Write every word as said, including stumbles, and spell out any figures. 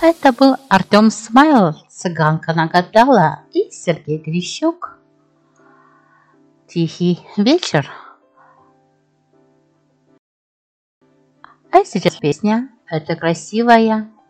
Это был Артем Смайл, цыганка нагадала, и Сергей Грищук. Тихий вечер. А сейчас песня. Это красивая